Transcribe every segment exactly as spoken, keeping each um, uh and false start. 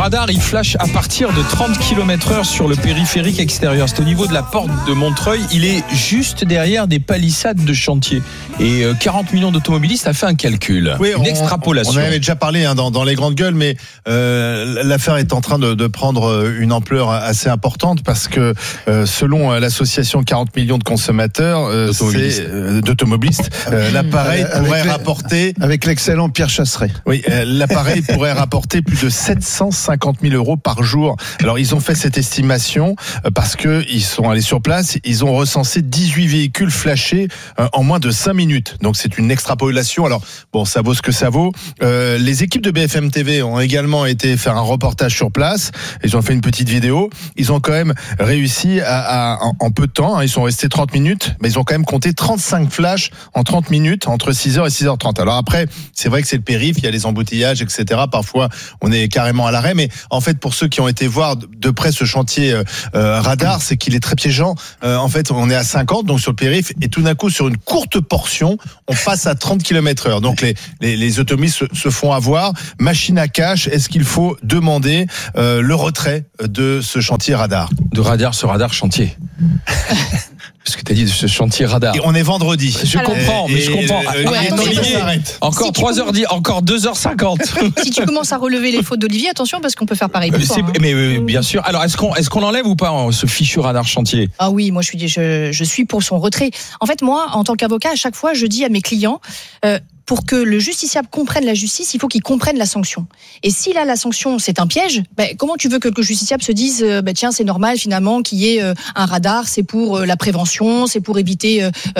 radar, il flash à partir de trente kilomètres heure sur le périphérique extérieur. C'est au niveau de la porte de Montreuil. Il est juste derrière des palissades de chantier. Et quarante millions d'automobilistes a fait un calcul, oui, une on, extrapolation. On en avait déjà parlé hein, dans, dans les grandes gueules, mais euh, l'affaire est en train de, de prendre une ampleur assez importante parce que euh, selon l'association quarante millions de consommateurs, euh, d'automobilistes, euh, d'automobilistes euh, l'appareil euh, pourrait les, rapporter... Avec l'excellent Pierre Chasseret. Oui, euh, l'appareil pourrait rapporter plus de sept cent cinquante mille euros par jour. Alors ils ont fait cette estimation euh, parce qu'ils sont allés sur place, ils ont recensé dix-huit véhicules flashés euh, en moins de cinq minutes. Donc c'est une extrapolation. Alors bon, ça vaut ce que ça vaut. Euh, les équipes de B F M T V ont également été faire un reportage sur place. Ils ont fait une petite vidéo. Ils ont quand même réussi à, à en, en peu de temps. Hein, ils sont restés trente minutes, mais ils ont quand même compté trente-cinq flashs en trente minutes entre six heures et six heures trente. Alors après, c'est vrai que c'est le périph', il y a les embouteillages, et cetera. Parfois, on est carrément à l'arrêt. Mais en fait, pour ceux qui ont été voir de près ce chantier euh, radar, c'est qu'il est très piégeant. Euh, en fait, on est à cinquante, donc sur le périph', et tout d'un coup, sur une courte portion, on passe à trente kilomètres heure. Donc les, les, les automobilistes se, se font avoir. Machine à cash, est-ce qu'il faut demander euh, le retrait de ce chantier radar ? De radar, ce radar chantier. Ce que tu as dit de ce chantier radar. Et on est vendredi. Je Alors, comprends, et, mais je comprends. Et, et, ouais, Olivier, encore si trois heures dix, encore deux heures cinquante. Si tu commences à relever les fautes d'Olivier, attention parce qu'on peut faire pareil pour toi. Hein. Mais euh, bien sûr. Alors est-ce qu'on est-ce qu'on enlève ou pas ce fichu radar chantier ? Ah oui, moi je suis je, je suis pour son retrait. En fait, moi, en tant qu'avocat, à chaque fois, je dis à mes clients. Euh, Pour que le justiciable comprenne la justice, il faut qu'il comprenne la sanction. Et si là, la sanction, c'est un piège, ben, comment tu veux que le justiciable se dise euh, ben, tiens, c'est normal finalement qu'il y ait euh, un radar, c'est pour euh, la prévention, c'est pour éviter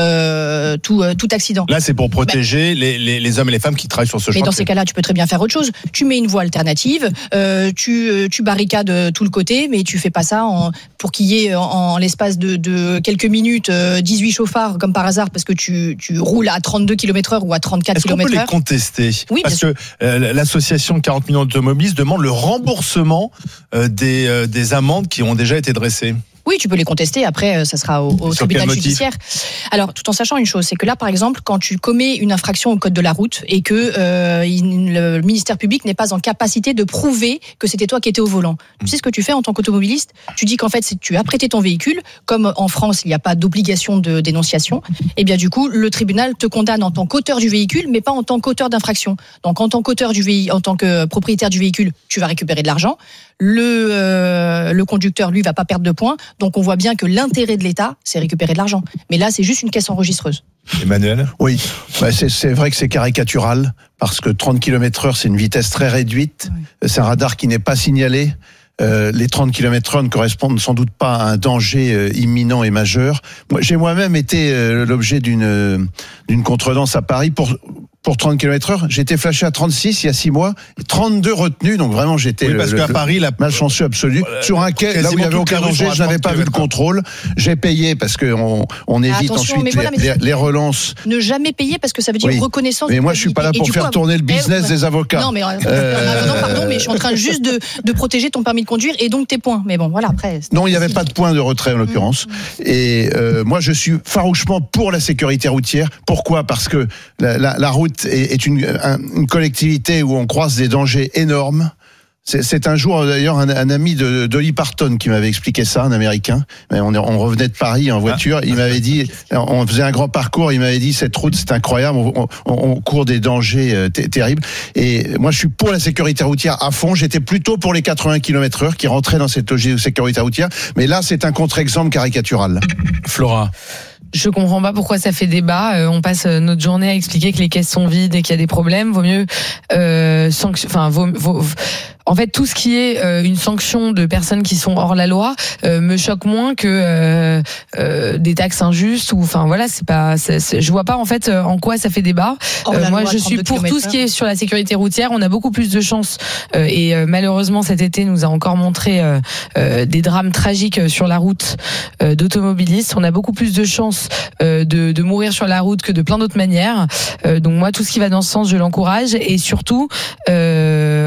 euh, tout, euh, tout accident. Là, c'est pour protéger ben, les, les, les hommes et les femmes qui travaillent sur ce chantier. Mais dans ces cas-là, tu peux très bien faire autre chose. Tu mets une voie alternative, euh, tu, tu barricades tout le côté, mais tu fais pas ça en, pour qu'il y ait en, en l'espace de, de quelques minutes euh, dix-huit chauffards, comme par hasard, parce que tu, tu roules à trente-deux kilomètres heure ou à trente-quatre. Est-ce qu'on peut les contester ? Oui, parce que euh, l'association quarante millions d'automobilistes demande le remboursement euh, des, euh, des amendes qui ont déjà été dressées. Oui, tu peux les contester. Après, ça sera au, au tribunal judiciaire. Alors, tout en sachant une chose, c'est que là, par exemple, quand tu commets une infraction au code de la route et que euh, il, le ministère public n'est pas en capacité de prouver que c'était toi qui étais au volant, mmh. tu sais ce que tu fais en tant qu'automobiliste ? Tu dis qu'en fait, c'est que tu as prêté ton véhicule. Comme en France, il n'y a pas d'obligation de dénonciation. Et bien, du coup, le tribunal te condamne en tant qu'auteur du véhicule, mais pas en tant qu'auteur d'infraction. Donc, en tant qu'auteur du véhicule, en tant que propriétaire du véhicule, tu vas récupérer de l'argent. Le euh, le conducteur, lui, va pas perdre de points. Donc on voit bien que l'intérêt de l'État, c'est récupérer de l'argent. Mais là, c'est juste une caisse enregistreuse. Emmanuel ? Oui, bah c'est, c'est vrai que c'est caricatural, parce que trente kilomètres heure, c'est une vitesse très réduite. Oui. C'est un radar qui n'est pas signalé. Euh, les trente kilomètres heure ne correspondent sans doute pas à un danger euh, imminent et majeur. Moi, j'ai moi-même été euh, l'objet d'une, euh, d'une contredanse à Paris pour... Pour trente kilomètres heure, j'étais flashé à trente-six il y a six mois, trente-deux retenus, donc vraiment j'étais oui, parce le, qu'à le, Paris, la malchanceux absolu. Euh, Sur un quai, là où il n'y avait aucun danger, je n'avais pas vu le contrôle. J'ai payé parce qu'on on évite Attention, ensuite voilà, les, les, les relances. Ne jamais payer parce que ça veut dire oui. reconnaissance. Mais moi, je suis pas là pour faire coup, tourner le business eh, des avocats. Non, mais euh... non, pardon, mais je suis en train juste de, de protéger ton permis de conduire et donc tes points. Mais bon, voilà, après. Non, il n'y avait pas de point de retrait en l'occurrence. Mmh. Et euh, moi, je suis farouchement pour la sécurité routière. Pourquoi ? Parce que la, la, la route est, est une une collectivité où on croise des dangers énormes. C'est, c'est un jour d'ailleurs un, un ami de Dolly Parton qui m'avait expliqué ça, un Américain. On, on revenait de Paris en voiture, il m'avait dit, on faisait un grand parcours, il m'avait dit cette route c'est incroyable, on, on, on court des dangers t- terribles. Et moi je suis pour la sécurité routière à fond. J'étais plutôt pour les quatre-vingts kilomètres heure qui rentraient dans cette logique de sécurité routière. Mais là c'est un contre-exemple caricatural. Flora. Je comprends pas pourquoi ça fait débat. Euh, on passe notre journée à expliquer que les caisses sont vides et qu'il y a des problèmes. Vaut mieux, euh, sanction, enfin, vaut, vaut, en fait, tout ce qui est euh, une sanction de personnes qui sont hors la loi euh, me choque moins que euh, euh, des taxes injustes ou, enfin voilà, c'est pas, c'est, c'est, je vois pas en fait en quoi ça fait débat. Euh, moi, je suis pour tout ce qui est sur la sécurité routière. On a beaucoup plus de chances euh, et euh, malheureusement cet été nous a encore montré euh, euh, des drames tragiques sur la route euh, d'automobilistes. On a beaucoup plus de chances euh, de, de mourir sur la route que de plein d'autres manières. Euh, donc moi, tout ce qui va dans ce sens, je l'encourage et surtout, euh, oui, bon bah.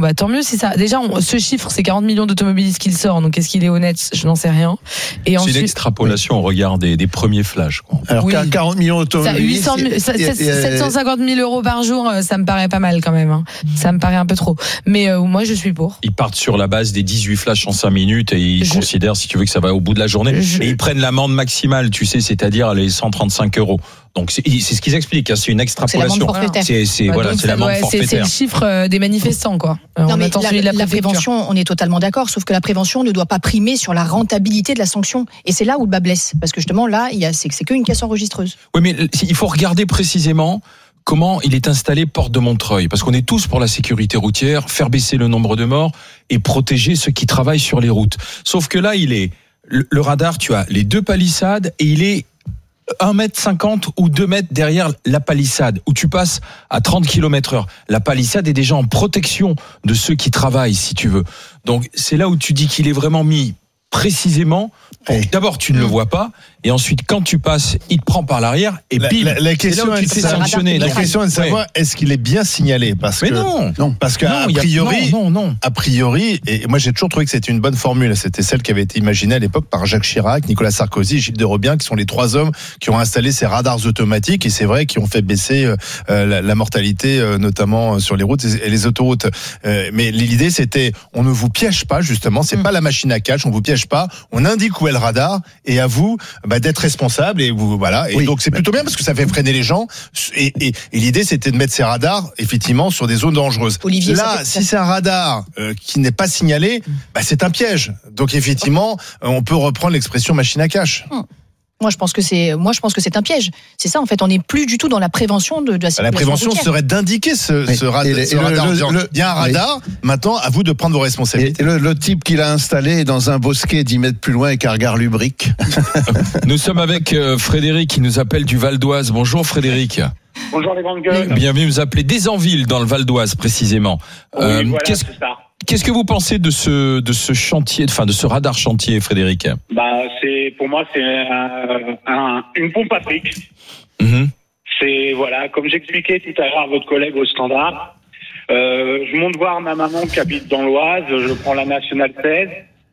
bah tant mieux si ça. Déjà, on, ce chiffre, c'est quarante millions d'automobilistes qu'il sort. Donc est-ce qu'il est honnête? Je n'en sais rien. Et c'est ensuite, une extrapolation au regard des, des premiers flashs, quoi. Alors oui. quarante millions d'automobilistes, ça, huit cents, ça, sept cent cinquante mille euros par jour, ça me paraît pas mal quand même. Hein. Ça me paraît un peu trop. Mais euh, moi, je suis pour. Ils partent sur la base des dix-huit flashs en cinq minutes et ils je... considèrent, si tu veux, que ça va au bout de la journée. Je... Et ils prennent l'amende maximale, tu sais, c'est-à-dire les cent trente-cinq euros. Donc c'est, c'est ce qu'ils expliquent, hein, c'est une extrapolation. C'est l'amende forfaitaire. C'est, c'est, bah, voilà, c'est l'amende ouais, forfaitaire. C'est, c'est le chiffre des manifestants, quoi. Non, on mais attend la, celui de la, la prévention, on est totalement d'accord, sauf que la prévention ne doit pas primer sur la rentabilité de la sanction. Et c'est là où le bas blesse, parce que justement là, il y a, c'est, c'est qu'une caisse enregistreuse. Oui, mais il faut regarder précisément comment il est installé porte de Montreuil, parce qu'on est tous pour la sécurité routière, faire baisser le nombre de morts et protéger ceux qui travaillent sur les routes. Sauf que là, il est le, le radar, tu as les deux palissades et il est un mètre cinquante ou deux mètres derrière la palissade, où tu passes à trente kilomètres heure. La palissade est déjà en protection de ceux qui travaillent, si tu veux. Donc, c'est là où tu dis qu'il est vraiment mis précisément. Bon, d'abord, tu ne le vois pas, et ensuite, quand tu passes, il te prend par l'arrière, et la, bim, la, la question c'est là où tu te fais sanctionner. La question est de savoir, ouais. est-ce qu'il est bien signalé? Parce Mais que, non, non, parce qu'à a, priori, non, non, non. a priori, et moi j'ai toujours trouvé que c'était une bonne formule. C'était celle qui avait été imaginée à l'époque par Jacques Chirac, Nicolas Sarkozy, Gilles de Robien, qui sont les trois hommes qui ont installé ces radars automatiques, et c'est vrai, qui ont fait baisser euh, la, la mortalité, euh, notamment sur les routes et les autoroutes. Euh, mais l'idée, c'était, on ne vous piège pas, justement, c'est mmh. pas la machine à catch, on vous piège pas, on indique où est le radar, et à vous bah, d'être responsable, et vous voilà. Et oui, donc c'est plutôt bien parce que ça fait freiner les gens. Et, et, et l'idée, c'était de mettre ces radars effectivement sur des zones dangereuses. Olivier, là, si c'est un radar euh, qui n'est pas signalé, bah, c'est un piège. Donc effectivement, on peut reprendre l'expression machine à cash. Hum. Moi, je pense que c'est, moi, je pense que c'est un piège. C'est ça, en fait. On n'est plus du tout dans la prévention de, de la circulation. La prévention routière. serait d'indiquer ce, ce, rad- les, ce radar. Le, le, le, il y a un radar. Oui. Maintenant, à vous de prendre vos responsabilités. Et le, le type qui l'a installé est dans un bosquet dix mètres plus loin avec un regard lubrique. Nous sommes avec euh, Frédéric qui nous appelle du Val d'Oise. Bonjour Frédéric. Bonjour les grandes gueules. Bienvenue, vous appelez d'Ezanville dans le Val d'Oise précisément. Oui, euh, voilà, qu'est-ce, c'est ça. Qu'est-ce que vous pensez de ce de ce chantier, enfin de ce radar chantier, Frédéric? Bah, c'est pour moi c'est un, un, une pompe à fric. Mm-hmm. C'est voilà, comme j'expliquais tout à l'heure à votre collègue au standard. Euh, je monte voir ma maman qui habite dans l'Oise. Je prends la nationale seize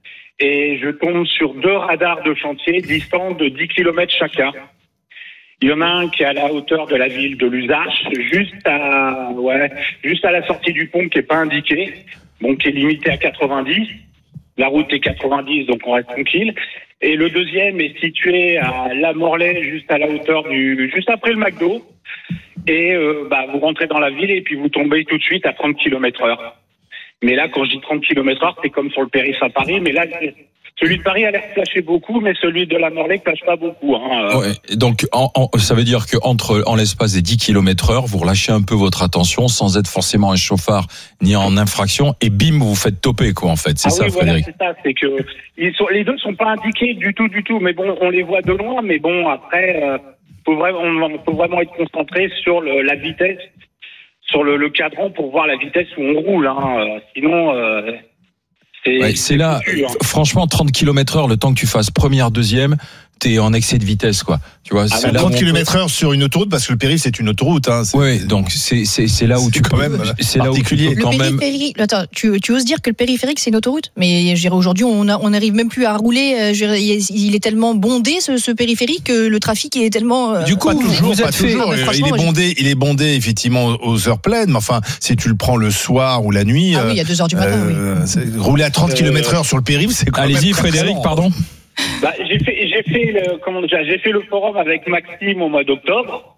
et je tombe sur deux radars de chantier distants de dix kilomètres chacun. Il y en a un qui est à la hauteur de la ville de Luzarches, juste à ouais, juste à la sortie du pont, qui est pas indiqué. Donc qui est limité à quatre-vingt-dix. La route est quatre-vingt-dix, donc on reste tranquille. Et le deuxième est situé à La Morlaix, juste à la hauteur du, juste après le McDo. Et euh, bah vous rentrez dans la ville et puis vous tombez tout de suite à trente kilomètres heure. Mais là, quand je dis trente kilomètres heure, c'est comme sur le périph' à Paris. Mais là, celui de Paris a l'air de flasher beaucoup, mais celui de La Morlaix ne flash pas beaucoup. Hein. Ouais, donc, en, en, ça veut dire qu'entre en l'espace des dix kilomètres heure, vous relâchez un peu votre attention sans être forcément un chauffard ni en infraction, et bim, vous vous faites toper, quoi, en fait. C'est ah ça, oui, Frédéric. Voilà, c'est ça. C'est que ils sont, les deux sont pas indiqués du tout, du tout. Mais bon, on les voit de loin. Mais bon, après, euh, faut vraiment, on, faut vraiment être concentré sur le, la vitesse, sur le, le cadran pour voir la vitesse où on roule. Hein. Euh, sinon. Euh, C'est, ouais, c'est, c'est là, foutu, hein. Franchement, trente kilomètres heure, le temps que tu fasses première, deuxième, t'es en excès de vitesse, quoi. Tu vois, ah c'est bah là trente kilomètres heure sur une autoroute, parce que le périph' c'est une autoroute, hein. Oui, donc c'est, c'est, c'est là où c'est tu quand peux, même c'est là où tu peux quand même. Attends, tu, tu oses dire que le périphérique c'est une autoroute? Mais je dirais aujourd'hui, on a, on n'arrive même plus à rouler. Dirais, il est tellement bondé ce, ce périphérique que le trafic est tellement. Du coup, pas toujours, vous pas êtes toujours. fait, ah, il est bondé, il est bondé effectivement aux heures pleines. Mais enfin, si tu le prends le soir ou la nuit, ah oui, à deux heures du matin. Euh, oui. Rouler à trente euh, kilomètres heure sur le périph', c'est quand allez-y, même Frédéric, pardon. Bah, j'ai fait, j'ai fait le, comment dire, j'ai fait le forum avec Maxime au mois d'octobre.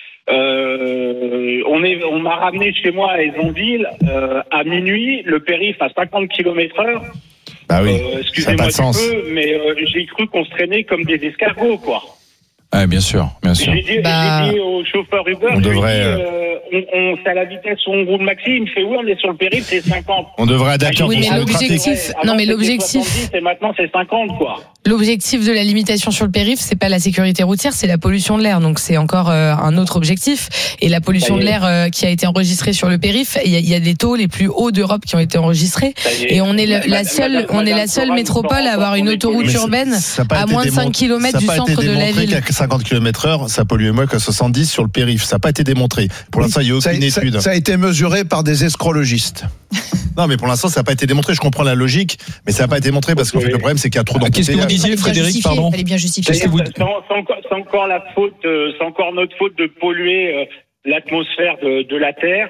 Euh, on est, on m'a ramené chez moi à Ezanville euh, à minuit, le périph' à cinquante kilomètres heure. Bah oui. Euh, excusez-moi du peu, mais euh, j'ai cru qu'on se traînait comme des escargots, quoi. Ah, bien sûr, bien sûr. J'ai dit, bah... j'ai dit au chauffeur Uber, on devrait, dit, euh, on, on, c'est à la vitesse où on roule maxi. Il me fait oui, on est sur le périph', c'est cinquante. On devrait adapter en fonction du trafic. Non, mais l'objectif. Et maintenant, c'est cinquante, quoi. L'objectif de la limitation sur le périph', c'est pas la sécurité routière, c'est la pollution de l'air. Donc c'est encore euh, un autre objectif. Et la pollution de l'air euh, qui a été enregistrée sur le périph', il y, y a des taux les plus hauts d'Europe qui ont été enregistrés. Et on est le, la seule, on est la seule métropole à avoir une autoroute urbaine à moins de cinq kilomètres du centre de la ville. cinquante kilomètres heure, ça pollue moins que soixante-dix sur le périph'. Ça n'a pas été démontré. Pour l'instant, il n'y a aucune ça, étude. Ça, ça a été mesuré par des escrologistes. Non, mais pour l'instant, ça n'a pas été démontré. Je comprends la logique, mais ça n'a pas été démontré parce qu'en fait, le problème, c'est qu'il y a trop d'embouteillages. Qu'est-ce que vous disiez, Frédéric, pardon? Fallait bien justifier. C'est, vous... c'est, encore, c'est encore la faute, euh, c'est encore notre faute de polluer euh, l'atmosphère de, de la Terre.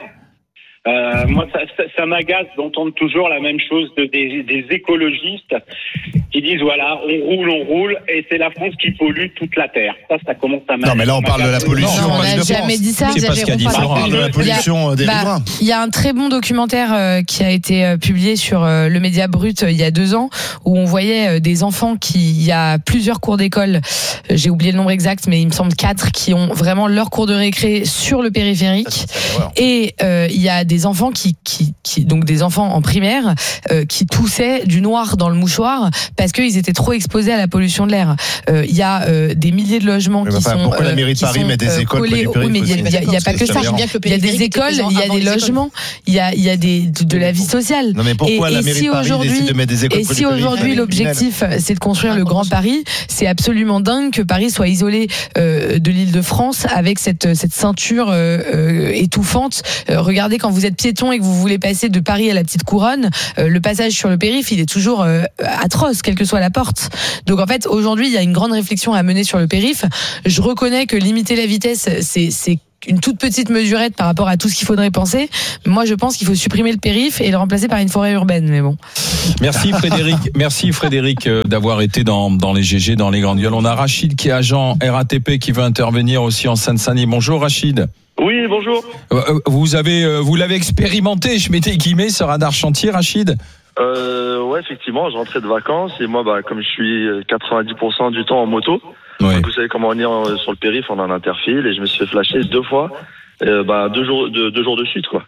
Euh, moi, ça, ça, ça m'agace d'entendre toujours la même chose de, des, des écologistes qui disent voilà, on roule, on roule, et c'est la France qui pollue toute la terre. Ça, ça commence à m'agacer. Non, mais là, on parle de la pollution. Non, on n'a jamais dit ça. C'est pas ce qu'a dit On Florent. parle de la pollution des riverains. Il y a un très bon documentaire euh, qui a été euh, publié sur euh, le Média Brut euh, il y a deux ans, où on voyait euh, des enfants qui, il y a plusieurs cours d'école, euh, j'ai oublié le nombre exact, mais il me semble quatre, qui ont vraiment leur cours de récré sur le périphérique. Et euh, il y a des enfants qui, qui, qui, donc des enfants en primaire, euh, qui toussaient du noir dans le mouchoir parce qu'ils étaient trop exposés à la pollution de l'air. Euh, Il y a euh, des milliers de logements mais qui enfin, sont pourquoi la mairie de Paris sont, met des euh, écoles collés, oui, mais il y a, il y a, il y a pas que ça. Il y a des écoles, il y a des logements, il y a, il y a des de, de la vie sociale. Non, mais pourquoi et, la et mairie si de Paris décide de mettre des écoles? Et si aujourd'hui l'objectif c'est de construire le Grand Paris, c'est absolument dingue que Paris soit isolé euh, de l'Île-de-France avec cette cette ceinture euh, euh, étouffante. Euh, regardez, quand vous êtes piéton et que vous voulez passer de Paris à la Petite Couronne, euh, le passage sur le périph' il est toujours euh, atroce, quelle que soit la porte. Donc en fait aujourd'hui il y a une grande réflexion à mener sur le périph'. Je reconnais que limiter la vitesse c'est c'est une toute petite mesurette par rapport à tout ce qu'il faudrait penser. Moi, je pense qu'il faut supprimer le périph' et le remplacer par une forêt urbaine. Mais bon. Merci Frédéric. Merci Frédéric euh, d'avoir été dans, dans les G G, dans les grandes gueules. On a Rachid qui est agent R A T P qui veut intervenir aussi en Seine-Saint-Denis. Bonjour Rachid. Oui, bonjour. Euh, vous avez, euh, vous l'avez expérimenté, je m'étais guillemets, ce radar chantier, Rachid? Euh, ouais, effectivement, je rentrais de vacances et moi, bah, comme je suis quatre-vingt-dix pour cent du temps en moto, Oui. donc vous savez comment on est sur le périph', on a un interfile et je me suis fait flasher deux fois, euh, bah, deux jours, deux, deux jours de suite, quoi.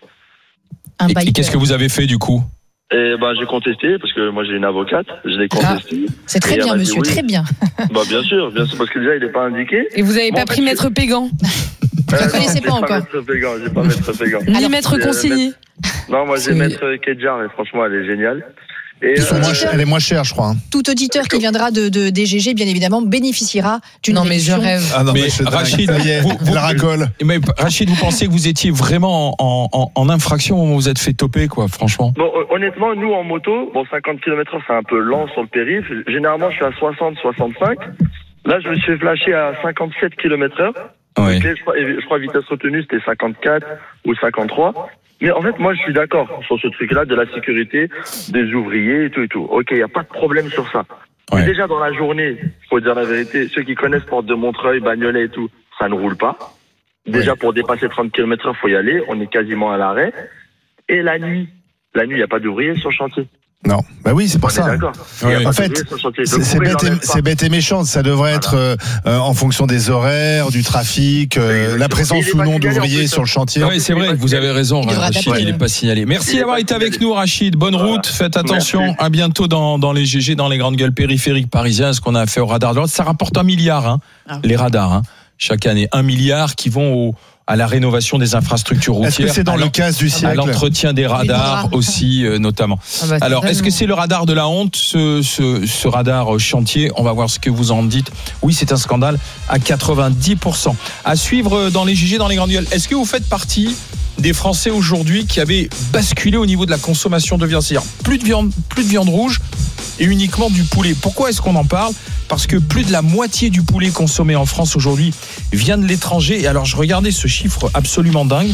Un Et, biker. qu'est-ce que vous avez fait du coup? Et bah, j'ai contesté parce que moi j'ai une avocate, je l'ai contesté. C'est très Et elle bien, m'a dit monsieur, oui. très bien. Bah, bien sûr, bien sûr, parce que déjà il n'est pas indiqué. Et vous n'avez Bon, pas pris parce Maître Pégan, Euh, la non, connaissais j'ai pas encore. Maître Pégan, j'ai pas Maître Pégan. ni Alors, Maître euh, Consigny. Non, moi j'ai C'est- Maître Kedjar et franchement elle est géniale. Et, Ils sont euh, moins chers- Elle est moins chère, je crois. hein. Tout auditeur qui viendra de, de des G G, bien évidemment, bénéficiera d'une Non mais je réduction. rêve. Ah non, Mais je- Rachid, ça y est, vous- vous- la racole. Mais Rachid, vous pensez que vous étiez vraiment en, en, en infraction où vous vous êtes fait toper, quoi, franchement? Bon, honnêtement, nous en moto, bon, cinquante kilomètres heure, c'est un peu lent sur le périph'. Généralement, je suis à soixante, soixante-cinq. Là, je me suis fait flasher à cinquante-sept kilomètres heure. Oui. Ok, je crois, je crois vitesse retenue, c'était cinquante-quatre ou cinquante-trois. Mais en fait, moi, je suis d'accord sur ce truc-là de la sécurité des ouvriers et tout et tout. Ok, il n'y a pas de problème sur ça. Ouais. Mais déjà, dans la journée, faut dire la vérité, ceux qui connaissent Porte de Montreuil, Bagnolet et tout, ça ne roule pas. Déjà, pour dépasser trente kilomètres heure, faut y aller. On est quasiment à l'arrêt. Et la nuit, la nuit, il n'y a pas d'ouvriers sur le chantier. Non, bah oui, c'est pour On est ça. d'accord. Ouais. Il y a pas En fait, d'ouvriers sur le chantier. C'est Le c'est bourré, bête, il et- enlève pas. c'est bête et méchant. Ça devrait être euh, euh, en fonction des horaires, du trafic, euh, Exactement. la présence Il est ou pas non signalé, en d'ouvriers plus, sur le chantier. Oui, c'est vrai, vous avez raison, Il devra Rachid, taper. il n'est pas signalé. Merci Il est d'avoir pas été avec signalé. nous, Rachid. Bonne Voilà. route, faites attention. Merci. À bientôt dans, dans les G G, dans les grandes gueules périphériques parisiens. Ce qu'on a fait au radar de l'Ordre, ça rapporte un milliard, hein, Ah. les radars, hein, chaque année. Un milliard qui vont au, à la rénovation des infrastructures routières. Est-ce que c'est dans à le l'en- casse du à siècle? l'entretien des radars radars. aussi, euh, notamment. Ah bah, Alors, est-ce que certainement. c'est le radar de la honte, ce, ce, ce radar euh, chantier? On va voir ce que vous en dites. Oui, c'est un scandale à quatre-vingt-dix pour cent. À suivre dans les G G, dans les grandes gueules. Est-ce que vous faites partie des Français aujourd'hui qui avaient basculé au niveau de la consommation de viande? C'est-à-dire plus de viande, plus de viande rouge et uniquement du poulet. Pourquoi est-ce qu'on en parle? Parce que plus de la moitié du poulet consommé en France aujourd'hui vient de l'étranger. Et alors, je regardais ce chiffre absolument dingue.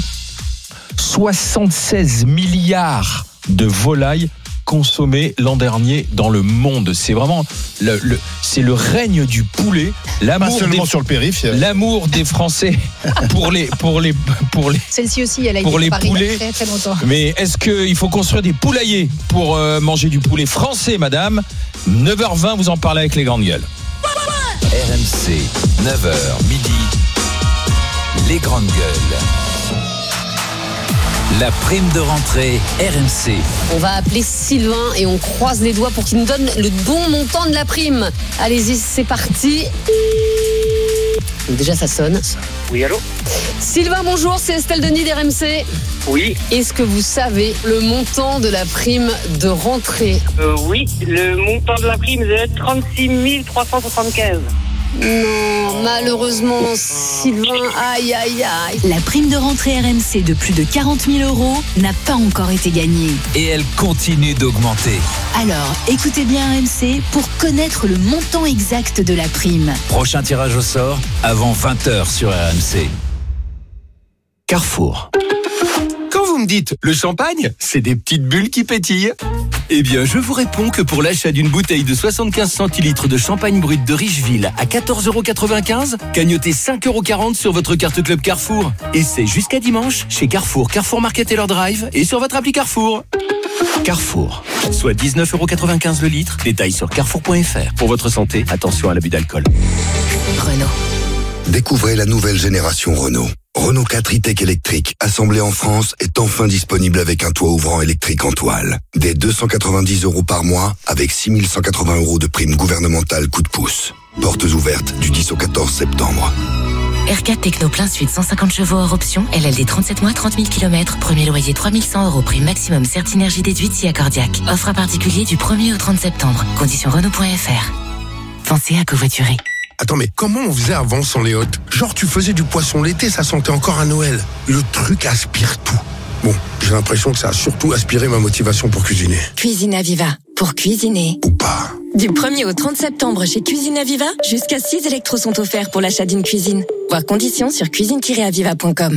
soixante-seize milliards de volailles consommées l'an dernier dans le monde. C'est vraiment le, le, c'est le règne du poulet. Pas L'amour seulement des, sur le périph'. l'amour des Français pour les, pour les, pour les. Celle-ci aussi, elle a Pour été les préparée il y poulets. a très très longtemps. Mais est-ce qu'il faut construire des poulaillers pour euh, manger du poulet français, madame? neuf heures vingt, vous en parlez avec les grandes gueules. R M C, neuf heures midi, les grandes gueules. La prime de rentrée R M C. On va appeler Sylvain et on croise les doigts pour qu'il nous donne le bon montant de la prime. Allez-y, c'est parti. Donc déjà, ça sonne. Oui, allô? Sylvain, bonjour, c'est Estelle Denis d'R M C. Oui, Est-ce que vous savez le montant de la prime de rentrée? euh, oui. Le montant de la prime est de trente-six mille trois cent soixante-quinze. Non, malheureusement, Sylvain, aïe, aïe, aïe. La prime de rentrée R M C de plus de quarante mille euros n'a pas encore été gagnée. Et elle continue d'augmenter. Alors, écoutez bien R M C pour connaître le montant exact de la prime. Prochain tirage au sort avant vingt heures sur R M C. Carrefour. Quand vous me dites le champagne, c'est des petites bulles qui pétillent. Eh bien, je vous réponds que pour l'achat d'une bouteille de soixante-quinze centilitres de champagne brut de Richeville à quatorze euros quatre-vingt-quinze, gagnotez cinq euros quarante sur votre carte Club Carrefour. Et c'est jusqu'à dimanche chez Carrefour, Carrefour Market et leur drive et sur votre appli Carrefour. Carrefour, soit dix-neuf euros quatre-vingt-quinze le litre. Détails sur carrefour point f r. Pour votre santé, attention à l'abus d'alcool. Renault. Découvrez la nouvelle génération Renault. Renault quatre e-Tech électrique, assemblé en France, est enfin disponible avec un toit ouvrant électrique en toile. Dès deux cent quatre-vingt-dix euros par mois, avec six mille cent quatre-vingts euros de prime gouvernementale coup de pouce. Portes ouvertes du dix au quatorze septembre. R quatre Techno plein sud, cent cinquante chevaux hors option, L L D trente-sept mois, trente mille kilomètres, premier loyer trois mille cent euros, prime maximum Certinergie déduite si accordiaque. Offre à particulier du premier au trente septembre. Conditions Renault point f r. Pensez à covoiturer. Attends, mais comment on faisait avant sans les hôtes? Genre, tu faisais du poisson l'été, ça sentait encore à Noël. Le truc aspire tout. Bon, j'ai l'impression que ça a surtout aspiré ma motivation pour cuisiner. Cuisine Aviva, pour cuisiner. Ou pas. Du premier au trente septembre chez Cuisine Aviva, jusqu'à six électros sont offerts pour l'achat d'une cuisine. Voir conditions sur cuisine tiret aviva point com.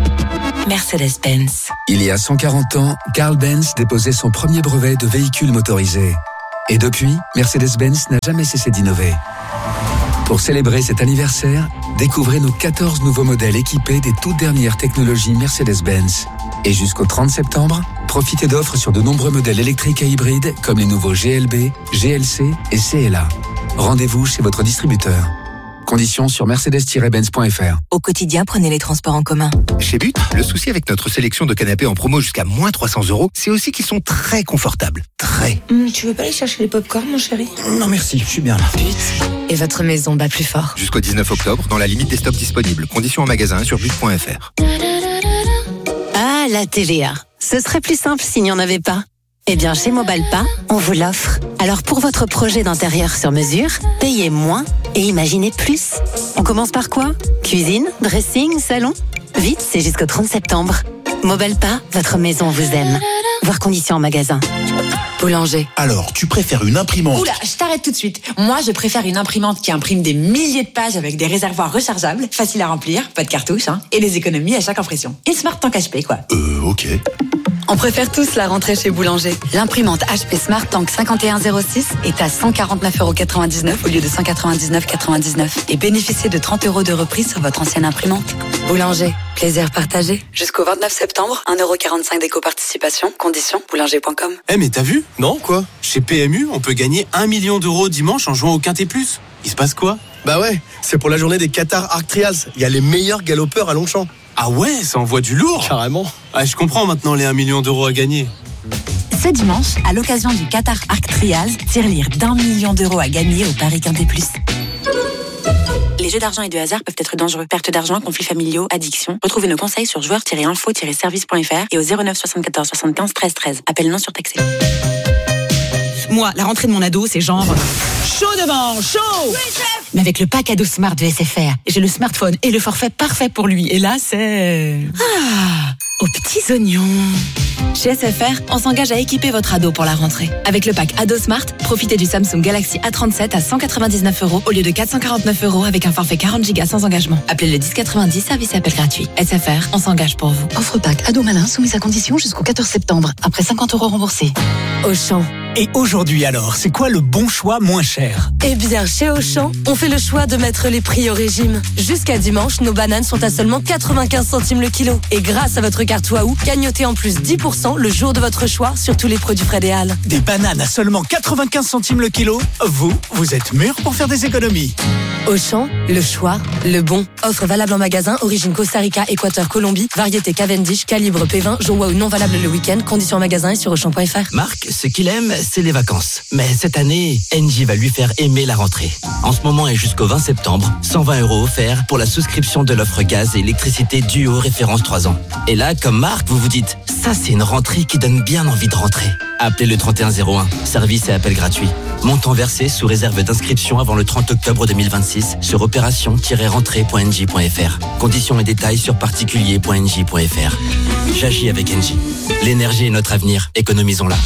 Mercedes-Benz. Il y a cent quarante ans, Carl Benz déposait son premier brevet de véhicule motorisé. Et depuis, Mercedes-Benz n'a jamais cessé d'innover. Pour célébrer cet anniversaire, découvrez nos quatorze nouveaux modèles équipés des toutes dernières technologies Mercedes-Benz. Et jusqu'au trente septembre, profitez d'offres sur de nombreux modèles électriques et hybrides comme les nouveaux G L B, G L C et C L A. Rendez-vous chez votre distributeur. Conditions sur mercedes tiret benz point f r. Au quotidien, prenez les transports en commun. Chez But, le souci avec notre sélection de canapés en promo jusqu'à moins trois cents euros, c'est aussi qu'ils sont très confortables. Très. Mmh, tu veux pas aller chercher les pop-corn, mon chéri? Non merci, je suis bien là. But. Et votre maison bat plus fort. Jusqu'au dix-neuf octobre, dans la limite des stocks disponibles. Conditions en magasin sur but point f r. Ah, la T V A. Ce serait plus simple s'il n'y en avait pas. Eh bien, chez Mobalpa, on vous l'offre. Alors, pour votre projet d'intérieur sur mesure, payez moins et imaginez plus. On commence par quoi? Cuisine, dressing, salon? Vite, c'est jusqu'au trente septembre. Mobalpa, votre maison vous aime. Voir conditions en magasin. Boulanger. Alors, tu préfères une imprimante? Oula, je t'arrête tout de suite. Moi, je préfère une imprimante qui imprime des milliers de pages avec des réservoirs rechargeables, faciles à remplir, pas de cartouches, hein, et des économies à chaque impression. Une Smart Tank H P, quoi. Euh, ok. On préfère tous la rentrée chez Boulanger. L'imprimante H P Smart Tank cinquante et un zéro six est à cent quarante-neuf euros quatre-vingt-dix-neuf au lieu de cent quatre-vingt-dix-neuf euros quatre-vingt-dix-neuf et bénéficiez de trente euros de reprise sur votre ancienne imprimante. Boulanger, plaisir partagé. Jusqu'au vingt-neuf septembre, un euro quarante-cinq d'éco-participation. Conditions, boulanger point com. Eh mais t'as vu? Non, quoi? Chez P M U, on peut gagner un million d'euros dimanche en jouant au Quintet Plus. Il se passe quoi? Bah ouais, c'est pour la journée des Qatar Arc Trials. Il y a les meilleurs galopeurs à Longchamp. Ah ouais, ça envoie du lourd. Carrément. Ah, je comprends maintenant les un million d'euros à gagner. Ce dimanche, à l'occasion du Qatar Arc Trials, tirelire d'un million d'euros à gagner au Paris Quintet Plus. Les jeux d'argent et de hasard peuvent être dangereux. Perte d'argent, conflits familiaux, addiction. Retrouvez nos conseils sur joueurs tiret info tiret service point f r et au zéro neuf soixante-quatorze soixante-quinze treize treize. Appel non surtaxé. Moi, la rentrée de mon ado, c'est genre chaud devant, chaud. Oui, chef. Mais avec le pack ado Smart de S F R, j'ai le smartphone et le forfait parfait pour lui. Et là, c'est ah, aux petits oignons. Chez S F R, on s'engage à équiper votre ado pour la rentrée. Avec le pack Ado Smart, profitez du Samsung Galaxy A trente-sept à cent quatre-vingt-dix-neuf euros au lieu de quatre cent quarante-neuf euros avec un forfait quarante gigas sans engagement. Appelez le dix quatre-vingt-dix, service et appel gratuit. S F R, on s'engage pour vous. Offre pack Ado Malin soumise à condition jusqu'au quatorze septembre. Après cinquante euros remboursés. Auchan. Et aujourd'hui alors, c'est quoi le bon choix moins cher? Eh bien, chez Auchan, on fait le choix de mettre les prix au régime. Jusqu'à dimanche, nos bananes sont à seulement quatre-vingt-quinze centimes le kilo. Et grâce à votre carte Waouh, gagnotez en plus dix pour cent le jour de votre choix sur tous les produits Fred et Al. Des bananes à seulement quatre-vingt-quinze centimes le kilo? Vous, vous êtes mûrs pour faire des économies. Auchan, le choix, le bon. Offre valable en magasin, origine Costa Rica, Équateur, Colombie, variété Cavendish, calibre P vingt, jour Waouh non valable le week-end, conditions en magasin et sur auchan point f r. Marc, ce qu'il aime, c'est les vacances. Mais cette année, Engie va lui faire aimer la rentrée. En ce moment et jusqu'au vingt septembre, cent vingt euros offerts pour la souscription de l'offre gaz et électricité Duo référence trois ans. Et là, comme Marc, vous vous dites, ça c'est une rentrée qui donne bien envie de rentrer. Appelez le trente et un zéro un, service et appel gratuit. Montant versé sous réserve d'inscription avant le trente octobre deux mille vingt-six sur opération tiret rentrée point engie point f r. Conditions et détails sur particulier point engie point f r. J'agis avec Engie. L'énergie est notre avenir, économisons-la.